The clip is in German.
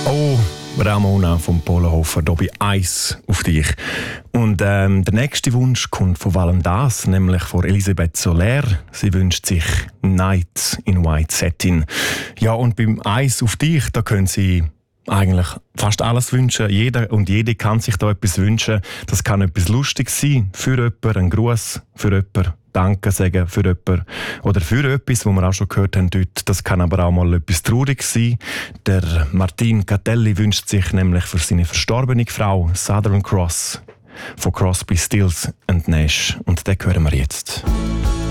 Oh, Ramona vom Polenhofer, hier bei Eis auf dich. Und der nächste Wunsch kommt von Valendas, nämlich von Elisabeth Soler. Sie wünscht sich Night in White Satin. Ja, und beim Eis auf dich, da können Sie eigentlich fast alles wünschen. Jeder und jede kann sich da etwas wünschen. Das kann etwas Lustiges sein, für jemanden, ein Gruß, für jemanden Danke sagen, für jemanden oder für etwas, was wir auch schon gehört haben dort. Das kann aber auch mal etwas Trauriges sein. Der Martin Catelli wünscht sich nämlich für seine verstorbene Frau Southern Cross von Crosby, Stills and Nash. Und den hören wir jetzt.